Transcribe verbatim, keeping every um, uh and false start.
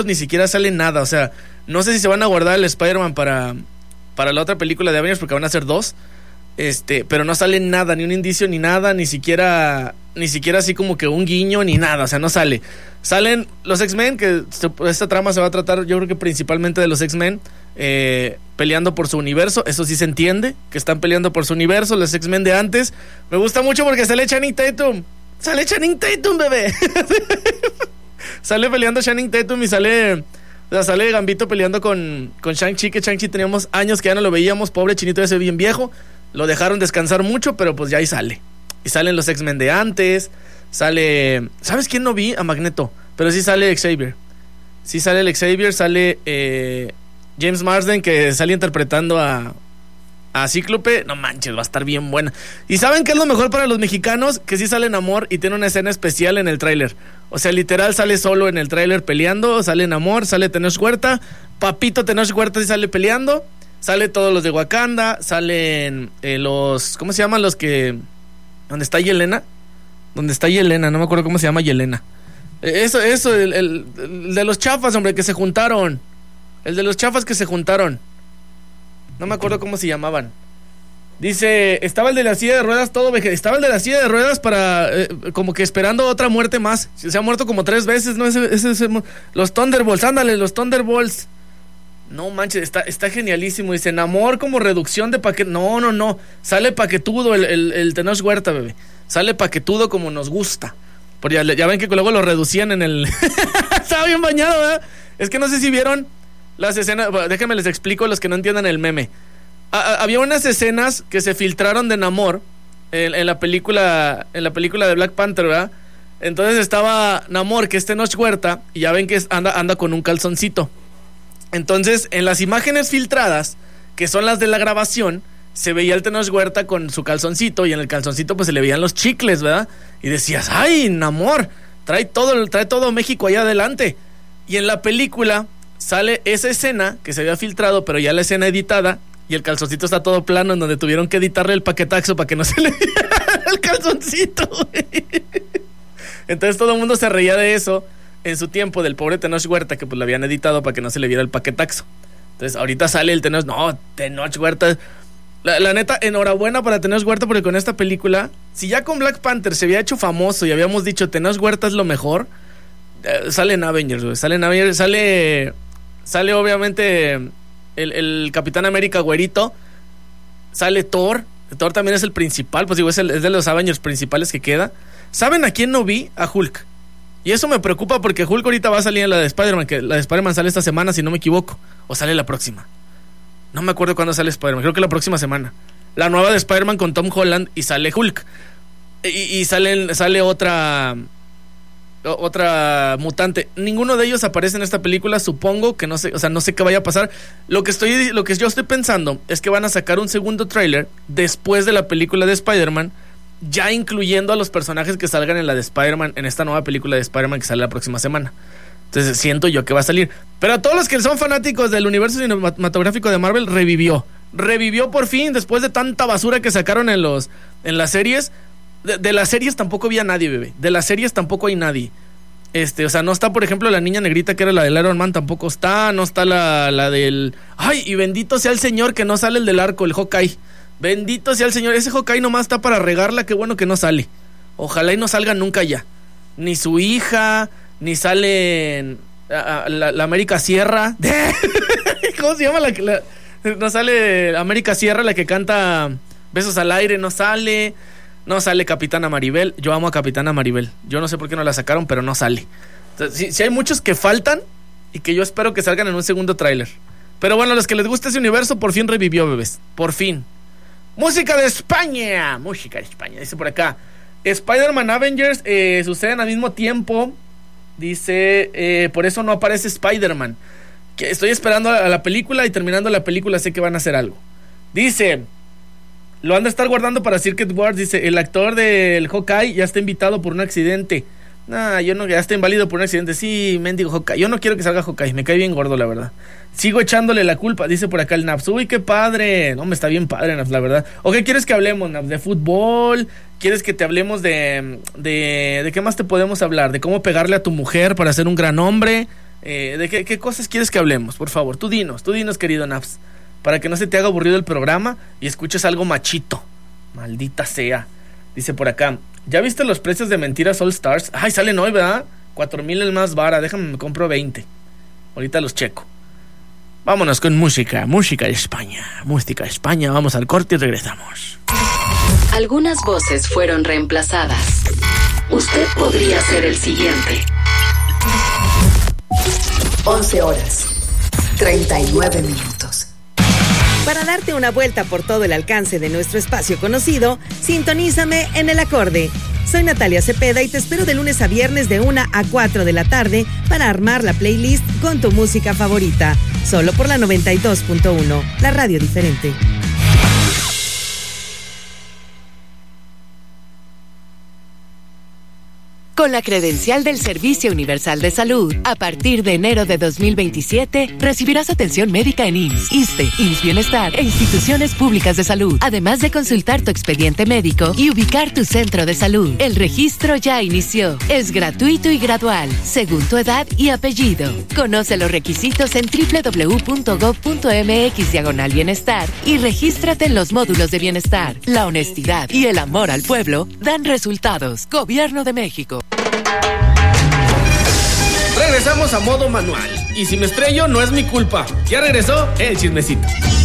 ni siquiera sale nada. O sea, no sé si se van a guardar el Spider-Man para, para la otra película de Avengers, porque van a ser dos. Este, pero no sale nada, ni un indicio, ni nada, ni siquiera, ni siquiera así como que un guiño, ni nada, o sea, no sale. Salen los X-Men, que esta trama se va a tratar, yo creo que principalmente de los X-Men, eh, peleando por su universo, eso sí se entiende, que están peleando por su universo, los X-Men de antes. Me gusta mucho porque sale Channing Tatum, sale Channing Tatum, bebé. Sale peleando Channing Tatum y sale... O sea, sale Gambito peleando con, con Shang-Chi, que Shang-Chi teníamos años que ya no lo veíamos, pobre chinito ese bien viejo. Lo dejaron descansar mucho, pero pues ya ahí sale. Y salen los X-Men de antes. Sale... ¿Sabes quién no vi? A Magneto. Pero sí sale Xavier. Sí sale el Xavier, sale eh, James Marsden, que sale interpretando a, a Cíclope. No manches, va a estar bien buena. ¿Y saben qué es lo mejor para los mexicanos? Que sí sale Namor y tiene una escena especial en el tráiler. O sea, literal sale solo en el tráiler peleando. Sale Namor, sale Tenoch Huerta. Papito Tenoch Huerta sí sale peleando. Sale todos los de Wakanda, salen eh, los... ¿Cómo se llaman los que...? ¿Dónde está Yelena? ¿Dónde está Yelena? No me acuerdo cómo se llama Yelena. Eh, eso, eso, el, el, el de los chafas, hombre, que se juntaron. El de los chafas que se juntaron. No me acuerdo cómo se llamaban. Dice, estaba el de la silla de ruedas todo veje... Estaba el de la silla de ruedas para... Eh, como que esperando otra muerte más. Se ha muerto como tres veces, ¿no? Ese, ese, ese, los Thunderbolts, ándale, los Thunderbolts. No manches, está, está genialísimo. Dice, Namor como reducción de paquete. No, no, no. Sale paquetudo el, el, el Tenoch Huerta, bebé. Sale paquetudo como nos gusta. Porque ya, ya ven que luego lo reducían en el... Estaba bien bañado, ¿verdad? Es que no sé si vieron las escenas... Déjenme les explico a los que no entiendan el meme. A, a, había unas escenas que se filtraron de Namor en, en la película en la película de Black Panther, ¿verdad? Entonces estaba Namor, que es Tenoch Huerta, y ya ven que anda, anda con un calzoncito. Entonces, en las imágenes filtradas, que son las de la grabación, se veía el Tenoch Huerta con su calzoncito, y en el calzoncito pues se le veían los chicles, ¿verdad? Y decías, ¡ay, Namor! Trae todo, trae todo México allá adelante. Y en la película sale esa escena que se había filtrado, pero ya la escena editada, y el calzoncito está todo plano, en donde tuvieron que editarle el paquetaxo para que no se le viera el calzoncito, güey. Entonces todo el mundo se reía de eso en su tiempo, del pobre Tenoch Huerta, que pues lo habían editado para que no se le viera el paquetaxo. Entonces ahorita sale el Tenoch, no, Tenoch Huerta, la, la neta, enhorabuena para Tenoch Huerta, porque con esta película, si ya con Black Panther se había hecho famoso y habíamos dicho Tenoch Huerta es lo mejor, eh, sale en Avengers, güey, sale en Avengers, sale, sale obviamente el, el Capitán América güerito, sale Thor, Thor también es el principal, pues digo, es, el, es de los Avengers principales que queda. ¿Saben a quién no vi? A Hulk. Y eso me preocupa porque Hulk ahorita va a salir en la de Spider-Man, que la de Spider-Man sale esta semana, si no me equivoco. O sale la próxima. No me acuerdo cuándo sale Spider-Man, creo que la próxima semana. La nueva de Spider-Man con Tom Holland y sale Hulk. Y, y sale, sale otra... Otra mutante. Ninguno de ellos aparece en esta película, supongo que no sé, o sea, no sé qué vaya a pasar. Lo que estoy, lo que yo estoy pensando es que van a sacar un segundo tráiler después de la película de Spider-Man, ya incluyendo a los personajes que salgan en la de Spider-Man, en esta nueva película de Spider-Man que sale la próxima semana. Entonces siento yo que va a salir. Pero a todos los que son fanáticos del universo cinematográfico de Marvel, revivió. Revivió por fin, después de tanta basura que sacaron en los en las series. De, de las series tampoco había nadie, bebé. De las series tampoco hay nadie. Este, o sea, no está, por ejemplo, la niña negrita que era la del Iron Man, tampoco está. No está la, la del... Ay, y bendito sea el señor que no sale el del arco, el Hawkeye. Bendito sea el señor, ese Hawkeye nomás está para regarla, qué bueno que no sale. Ojalá y no salga nunca ya. Ni su hija, ni sale la, la, la América Sierra. ¿Cómo se llama la que la, no sale América Sierra, la que canta Besos al Aire? No sale. No sale Capitana Maribel. Yo amo a Capitana Maribel. Yo no sé por qué no la sacaron, pero no sale. Entonces, sí, sí hay muchos que faltan y que yo espero que salgan en un segundo tráiler. Pero bueno, a los que les gusta ese universo, por fin revivió, bebés. Por fin. Música de España. Música de España, dice por acá. Spider-Man Avengers eh, suceden al mismo tiempo. Dice, eh, por eso no aparece Spider-Man. Que estoy esperando a la película y terminando la película sé que van a hacer algo. Dice, lo han de estar guardando para Secret Wars. Dice, el actor del Hawkeye ya está invitado por un accidente. Nah, yo no, ya está inválido por un accidente. Sí, mendigo Hawkeye. Yo no quiero que salga Hawkeye, me cae bien gordo, la verdad. Sigo echándole la culpa, dice por acá el Naps. Uy, qué padre. No, me está bien padre, Naps, la verdad. ¿O qué quieres que hablemos, Naps? ¿De fútbol? ¿Quieres que te hablemos de, de... ¿De qué más te podemos hablar? ¿De cómo pegarle a tu mujer para ser un gran hombre? Eh, ¿De qué, qué cosas quieres que hablemos? Por favor, tú dinos, tú dinos, querido Naps, para que no se te haga aburrido el programa y escuches algo machito. Maldita sea. Dice por acá, ¿ya viste los precios de Mentiras All Stars? Ay, salen hoy, ¿verdad? Cuatro mil el más vara, déjame, me compro veinte. Ahorita los checo. Vámonos con música, música de España. Música de España, vamos al corte y regresamos. Algunas voces fueron reemplazadas. Usted podría ser el siguiente. once horas, treinta y nueve minutos. Para darte una vuelta por todo el alcance de nuestro espacio conocido, sintonízame en El Acorde. Soy Natalia Cepeda y te espero de lunes a viernes de una a cuatro de la tarde para armar la playlist con tu música favorita. Solo por la noventa y dos punto uno, la radio diferente. Con la credencial del Servicio Universal de Salud, a partir de enero de dos mil veintisiete, recibirás atención médica en I M S S, ISSSTE, I M S S Bienestar e instituciones públicas de salud, además de consultar tu expediente médico y ubicar tu centro de salud. El registro ya inició. Es gratuito y gradual, según tu edad y apellido. Conoce los requisitos en doble u doble u doble u punto gob punto eme equis diagonal bienestar y regístrate en los módulos de bienestar. La honestidad y el amor al pueblo dan resultados. Gobierno de México. Regresamos a modo manual. Y si me estrello, no es mi culpa. Ya regresó el chismecito.